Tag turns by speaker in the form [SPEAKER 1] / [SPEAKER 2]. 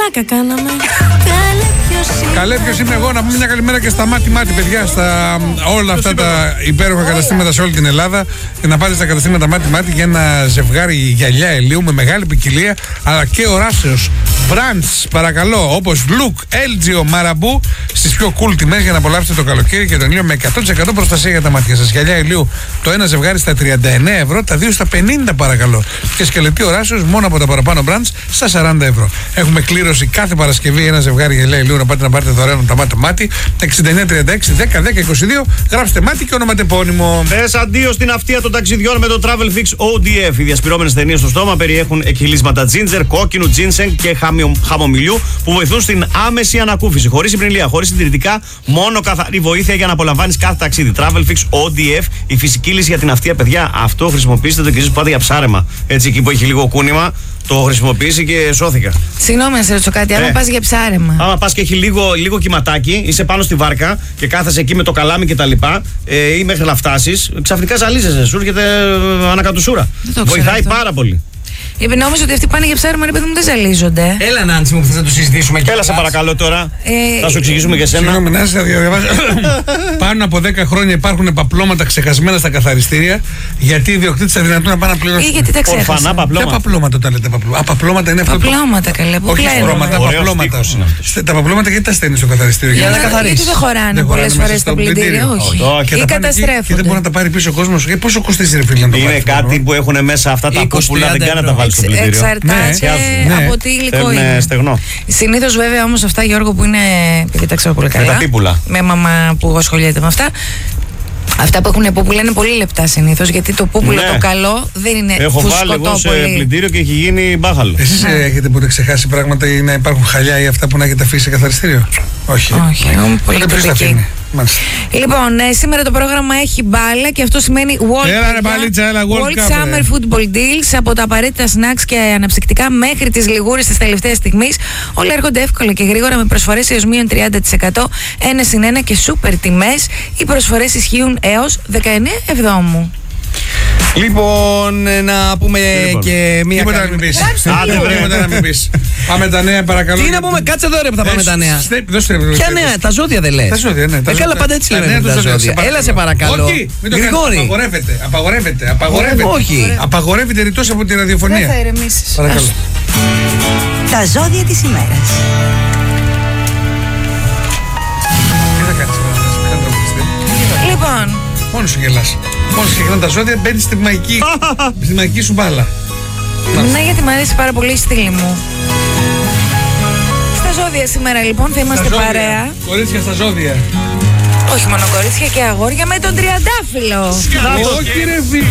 [SPEAKER 1] Πλάκα κάναμε.
[SPEAKER 2] Καλέ, ποιος είμαι εγώ, να πούμε μια καλημέρα και στα μάτι-μάτι, παιδιά, στα όλα αυτά τα υπέροχα καταστήματα σε όλη την Ελλάδα. Και να πάτε στα καταστήματα μάτι-μάτι για ένα ζευγάρι γυαλιά ηλίου με μεγάλη ποικιλία, αλλά και οράσεως brands, παρακαλώ, όπως Look, LGO, Marabu, στις πιο cool τιμές για να απολαύσετε το καλοκαίρι και τον ήλιο με 100% προστασία για τα μάτια σας. Γυαλιά ηλίου το ένα ζευγάρι στα 39 ευρώ, τα δύο στα 50 παρακαλώ. Και σκελετή οράσεως μόνο από τα παραπάνω brands στα 40 ευρώ. Έχουμε κλήρωση κάθε Παρασκευή ένα ζευγάρι γυαλιά ηλίου να πάτε να πάρετε δωρεάν τα μάτι. 6936 10 10 22. Γράψτε μάτι και ονοματεπώνυμο.
[SPEAKER 3] Πες αντίο στην αυτιά των ταξιδιών με το Travel Fix ODF. Οι διασπυρώμενες ταινίες στο στόμα περιέχουν εκχυλίσματα ginger, κόκκινου, ginseng και χαμομηλιού που βοηθούν στην άμεση ανακούφιση. Χωρίς υπνηλία, χωρίς συντηρητικά, μόνο καθαρή βοήθεια για να απολαμβάνεις κάθε ταξίδι. Travel Fix ODF, η φυσική λύση για την αυτιά, παιδιά. Αυτό χρησιμοποιήστε το και εσείς που πάτε για ψάρεμα. Έτσι, εκεί που έχει λίγο κούνημα, το χρησιμοποιήσει και σώθηκα.
[SPEAKER 1] Συγγνώμη, να σε ρωτήσω κάτι. Άμα πας για ψάρεμα.
[SPEAKER 3] Άμα πας και έχει λίγο κυματάκι, είσαι πάνω στη βάρκα και κάθεσαι εκεί με το καλάμι και τα λοιπά, ή μέχρι να φτάσεις, ξαφνικά ζαλίζεσαι, σου έρχεται ανακατουσούρα. Βοηθάει πάρα πολύ.
[SPEAKER 1] Νόμιζα ότι αυτοί πάνε για ψάρεμα, ρε παιδί μου, δεν ζαλίζονται.
[SPEAKER 4] Έλα, Νάντσι μου, που θες να το συζητήσουμε και
[SPEAKER 3] έλα, σε παρακαλώ τώρα. Θα σου εξηγήσουμε και εσένα.
[SPEAKER 2] Συγγνώμη, να σε διαβάσω. Πάνω από 10 χρόνια υπάρχουν παπλώματα ξεχασμένα στα καθαριστήρια, γιατί οι ιδιοκτήτες αδυνατούν να πάνε να πληρώσουν.
[SPEAKER 1] Ή γιατί τα ξέχασαν.
[SPEAKER 3] Ορφανά παπλώματα.
[SPEAKER 2] Ποια παπλώματα τα λέτε παπλώματα? Παπλώματα είναι αυτό.
[SPEAKER 1] Παπλώματα, καλέ.
[SPEAKER 2] Όχι σπρώματα, παπλώματα. Τα παπλώματα γιατί τα στέλνει στο καθαριστήριο?
[SPEAKER 4] Για να καθαρίσει.
[SPEAKER 1] Γιατί δεν χωράνε πολλές φορές στα πλυντήρια, όχι. Ή καταστρέφονται.
[SPEAKER 2] Και δεν μπορεί να τα πάρει πίσω ο κόσμος. Πόσο κοστίζει, ρε φίλε, να το πάρει?
[SPEAKER 3] Είναι κάτι που έχουν μέσα αυτά τα κόπουλα, δεν κάνει να τα βάλει στο πλυντήριο.
[SPEAKER 1] Εξαρτάται από τι υλικό είναι.
[SPEAKER 3] Στεγνό.
[SPEAKER 1] Συνήθως βέβαια όμως αυτά, Γιώργο, που είναι. Επειδή τα ξέρω πολύ καλά.
[SPEAKER 3] Με τα τύπουλα.
[SPEAKER 1] Με μαμά που ασχολιέται με αυτά. Αυτά που έχουν πούπουλα είναι πολύ λεπτά συνήθως, γιατί το πούπουλο το καλό δεν είναι φουσκωτό πολύ.
[SPEAKER 3] Έχω βάλει εγώ σε πλυντήριο και έχει γίνει μπάχαλο.
[SPEAKER 2] Εσείς έχετε ποτέ ξεχάσει πράγματα ή να υπάρχουν χαλιά ή αυτά που να έχετε αφήσει σε καθαριστήριο? Όχι.
[SPEAKER 1] Πολύ κριτική. Λοιπόν, σήμερα το πρόγραμμα έχει μπάλα και αυτό σημαίνει World Summer Football Deals. Από τα απαραίτητα snacks και αναψυκτικά μέχρι τις λιγούρες της τελευταίας στιγμής. Όλα έρχονται εύκολα και γρήγορα με προσφορές έως μείον 30%, 1/1 και σούπερ τιμές. Οι προσφορές ισχύουν έως 19 Εβδόμου.
[SPEAKER 4] Λοιπόν, να πούμε και μία.
[SPEAKER 2] Τίποτα να μην πεις. Τίποτα να μην πεις. Πάμε τα νέα, παρακαλώ.
[SPEAKER 4] Τι να πούμε, κάτσε εδώ ρε που θα πάμε τα νέα. Ποια νέα, τα ζώδια δεν λες?
[SPEAKER 2] Τα ζώδια, ναι.
[SPEAKER 4] Καλά, πάντα έτσι λέμε τα ζώδια. Έλα σε παρακαλώ.
[SPEAKER 2] Όχι, μην το κάνεις. Απαγορεύεται.
[SPEAKER 4] Όχι.
[SPEAKER 2] Απαγορεύεται ρητός από τη ραδιοφωνία.
[SPEAKER 1] Δεν θα ηρεμήσεις.
[SPEAKER 2] Παρακαλώ.
[SPEAKER 5] Τα ζώδια της ημέρας.
[SPEAKER 2] Τι θα κάνεις σήμερα?
[SPEAKER 1] Λοιπόν,
[SPEAKER 2] Μόνος σου γελάς. Μόνος και τα ζώδια μπαίνεις στη μαγική σου μπάλα.
[SPEAKER 1] ναι, γιατί μου αρέσει πάρα πολύ η στήλη μου. Στα ζώδια σήμερα λοιπόν θα είμαστε παρέα.
[SPEAKER 2] Κορίτσια στα ζώδια.
[SPEAKER 1] Όχι μόνο κορίτσια και αγόρια με τον τριαντάφυλλο.
[SPEAKER 2] Όχι ρε φίλε.